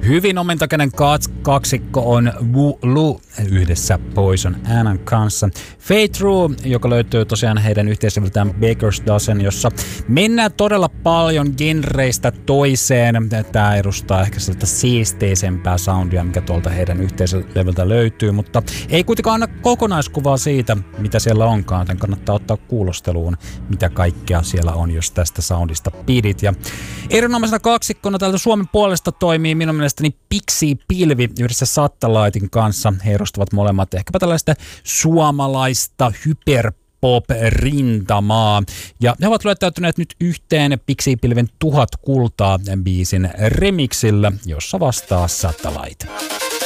Hyvin omintakeinen kaksikko on Wu Lu yhdessä Poison Annan kanssa. Fade Through, joka löytyy tosiaan heidän yhteiseltään Baker's Dozen, jossa mennään todella paljon genreistä toiseen. Tämä edustaa ehkä sieltä siisteisempää soundia, mikä tuolta heidän yhteisölevyltä löytyy, mutta ei kuitenkaan anna kokonaiskuvaa siitä, mitä siellä onkaan. Joten kannattaa ottaa kuulosteluun, mitä kaikkea siellä on, jos tästä soundista pidit. Ja erinomaisena kaksikkona täältä Suomen puolesta toimii minun mielestäni Pixie Pilvi yhdessä Satellitein kanssa. He edustavat molemmat ehkäpä tällaista suomalaista hyperpop-rintamaa. Ja he ovat löytäytyneet nyt yhteen Pixie Pilven 1000 kultaa biisin remixillä, jossa vastaa Satellite.